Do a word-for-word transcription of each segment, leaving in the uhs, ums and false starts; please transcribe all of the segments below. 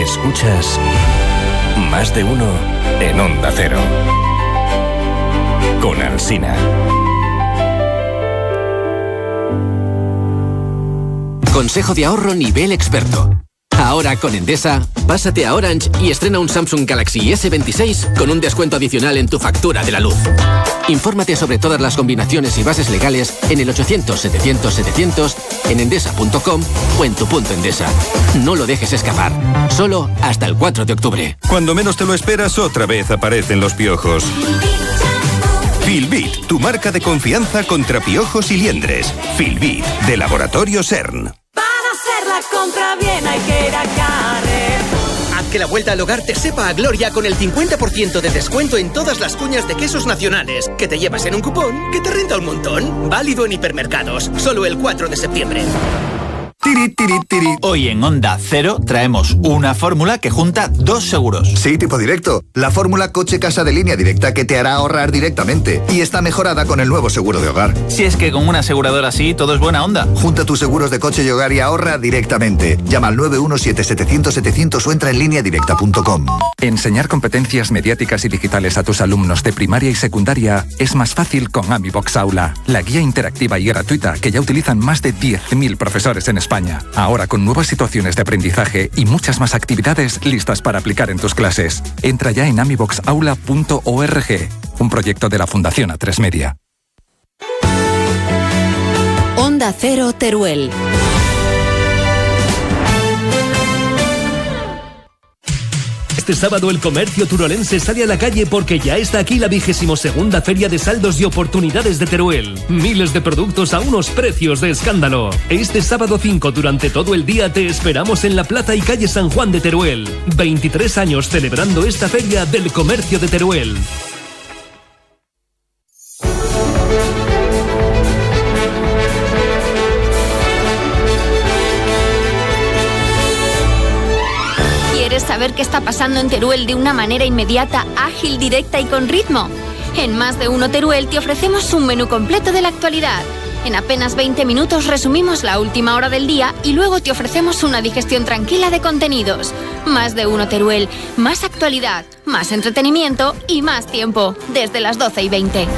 Escuchas Más de Uno en Onda Cero. Con Alsina. Consejo de ahorro nivel experto. Ahora con Endesa, pásate a Orange y estrena un Samsung Galaxy ese veintiséis con un descuento adicional en tu factura de la luz. Infórmate sobre todas las combinaciones y bases legales en el ochocientos setecientos setecientos, en endesa punto com o en tu punto Endesa. No lo dejes escapar. Solo hasta el cuatro de octubre. Cuando menos te lo esperas, otra vez aparecen los piojos. Filbit, tu marca de confianza contra piojos y liendres. Filbit, de Laboratorio CERN. La compra bien hay que ir a Carrer. Haz que la vuelta al hogar te sepa a gloria con el cincuenta por ciento de descuento en todas las cuñas de quesos nacionales, que te llevas en un cupón que te renta un montón. Válido en hipermercados, solo el cuatro de septiembre. Tiri, tiri, tiri. Hoy en Onda Cero traemos una fórmula que junta dos seguros. Sí, tipo directo. La fórmula coche-casa de línea directa que te hará ahorrar directamente. Y está mejorada con el nuevo seguro de hogar. Si es que con una aseguradora así todo es buena onda. Junta tus seguros de coche y hogar y ahorra directamente. Llama al nueve uno siete setecientos setecientos o entra en línea directa punto com. Enseñar competencias mediáticas y digitales a tus alumnos de primaria y secundaria es más fácil con AmiBox Aula, la guía interactiva y gratuita que ya utilizan más de diez mil profesores en España. Ahora con nuevas situaciones de aprendizaje y muchas más actividades listas para aplicar en tus clases. Entra ya en amibox aula punto org, un proyecto de la Fundación A tres Media. Onda Cero Teruel. Este sábado el comercio turolense sale a la calle porque ya está aquí la vigésimo segunda Feria de Saldos y Oportunidades de Teruel. Miles de productos a unos precios de escándalo. Este sábado cinco durante todo el día te esperamos en la Plaza y Calle San Juan de Teruel. veintitrés años celebrando esta feria del comercio de Teruel. ¿Quieres saber qué está pasando en Teruel de una manera inmediata, ágil, directa y con ritmo? En Más de Uno Teruel te ofrecemos un menú completo de la actualidad. En apenas veinte minutos resumimos la última hora del día y luego te ofrecemos una digestión tranquila de contenidos. Más de Uno Teruel, más actualidad, más entretenimiento y más tiempo, desde las doce y veinte.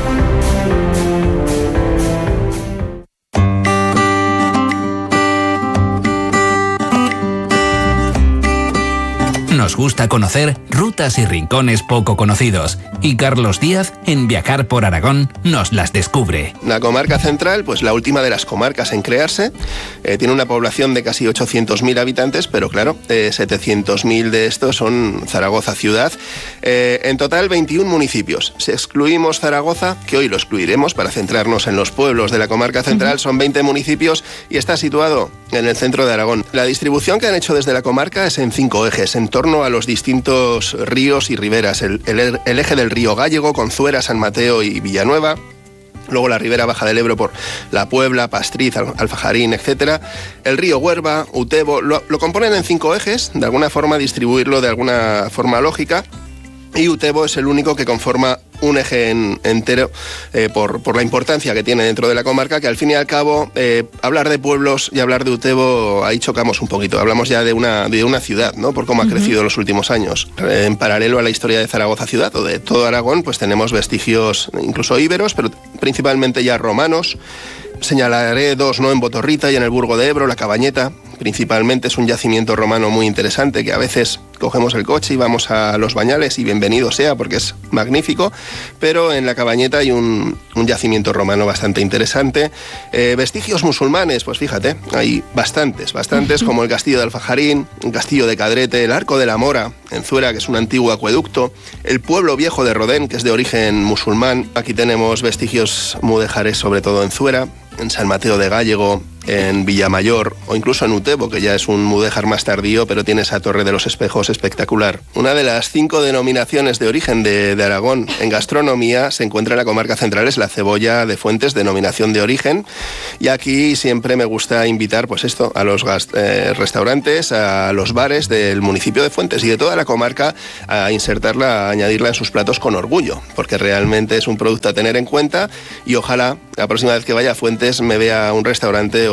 Nos gusta conocer rutas y rincones poco conocidos. Y Carlos Díaz, en Viajar por Aragón, nos las descubre. La comarca central, pues la última de las comarcas en crearse, eh, tiene una población de casi ochocientos mil habitantes, pero claro, eh, setecientos mil de estos son Zaragoza ciudad. Eh, en total, veintiún municipios. Si excluimos Zaragoza, que hoy lo excluiremos para centrarnos en los pueblos de la comarca central, uh-huh. Son veinte municipios y está situado en el centro de Aragón. La distribución que han hecho desde la comarca es en cinco ejes, en torno a los distintos ríos y riberas. El, el, el eje del río Gállego, con Zuera, San Mateo y Villanueva. Luego la ribera baja del Ebro por La Puebla, Pastriz, Alfajarín, etcétera. El río Huerva, Utebo, lo, lo componen en cinco ejes, de alguna forma distribuirlo de alguna forma lógica. Y Utebo es el único que conforma un eje en, entero eh, por, por la importancia que tiene dentro de la comarca, que al fin y al cabo eh, hablar de pueblos y hablar de Utebo, ahí chocamos un poquito. Hablamos ya de una, de una ciudad, ¿no? Por cómo ha uh-huh. crecido en los últimos años. Eh, en paralelo a la historia de Zaragoza ciudad o de todo Aragón, pues tenemos vestigios incluso íberos, pero principalmente ya romanos. Señalaré dos, ¿no? En Botorrita y en el Burgo de Ebro, la Cabañeta. Principalmente es un yacimiento romano muy interesante, que a veces cogemos el coche y vamos a Los Bañales, y bienvenido sea porque es magnífico, pero en la Cabañeta hay un, un yacimiento romano bastante interesante. Eh, vestigios musulmanes, pues fíjate, hay bastantes, bastantes, como el castillo de Alfajarín, el castillo de Cadrete, el Arco de la Mora, en Zuera, que es un antiguo acueducto, el pueblo viejo de Rodén, que es de origen musulmán. Aquí tenemos vestigios mudéjares, sobre todo en Zuera, en San Mateo de Gállego, en Villamayor o incluso en Utebo, que ya es un mudéjar más tardío, pero tiene esa Torre de los Espejos espectacular. Una de las cinco denominaciones de origen de, de Aragón en gastronomía se encuentra en la comarca central, es la cebolla de Fuentes, denominación de origen, y aquí siempre me gusta invitar pues esto a los gast- eh, restaurantes, a los bares del municipio de Fuentes y de toda la comarca, a insertarla, a añadirla en sus platos con orgullo, porque realmente es un producto a tener en cuenta, y ojalá la próxima vez que vaya a Fuentes me vea un restaurante o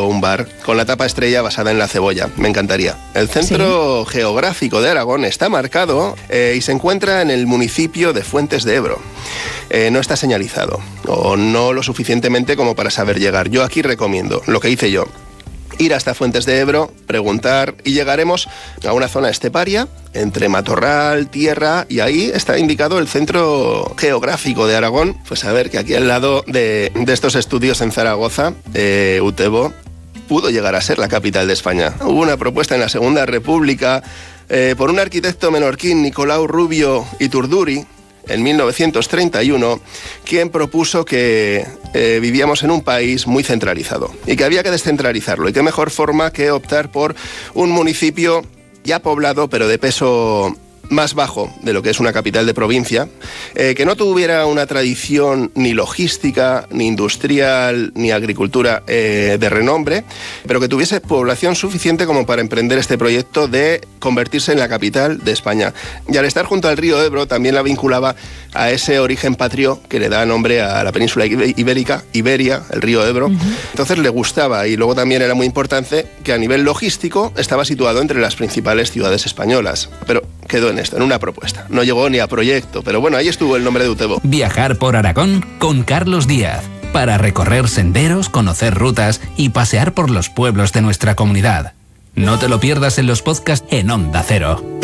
o un bar con la tapa estrella basada en la cebolla. Me encantaría. El centro sí. geográfico de Aragón está marcado eh, y se encuentra en el municipio de Fuentes de Ebro. Eh, no está señalizado, o no lo suficientemente como para saber llegar. Yo aquí recomiendo lo que hice yo. Ir hasta Fuentes de Ebro, preguntar, y llegaremos a una zona esteparia entre matorral, tierra, y ahí está indicado el centro geográfico de Aragón. Pues a ver, que aquí al lado de, de estos estudios en Zaragoza, eh, Utebo pudo llegar a ser la capital de España. Hubo una propuesta en la Segunda República eh, por un arquitecto menorquín, Nicolau Rubio Iturduri, en mil novecientos treinta y uno, quien propuso que eh, vivíamos en un país muy centralizado y que había que descentralizarlo, y qué mejor forma que optar por un municipio ya poblado, pero de peso más bajo de lo que es una capital de provincia, eh, que no tuviera una tradición ni logística, ni industrial, ni agricultura eh, de renombre, pero que tuviese población suficiente como para emprender este proyecto de convertirse en la capital de España. Y al estar junto al río Ebro también la vinculaba a ese origen patrio que le da nombre a la península ibérica, Iberia, el río Ebro. Uh-huh. Entonces le gustaba, y luego también era muy importante que a nivel logístico estaba situado entre las principales ciudades españolas. Pero quedó en esto, en una propuesta. No llegó ni a proyecto, pero bueno, ahí estuvo el nombre de Utebo. Viajar por Aragón con Carlos Díaz, para recorrer senderos, conocer rutas y pasear por los pueblos de nuestra comunidad. No te lo pierdas en los podcasts en Onda Cero.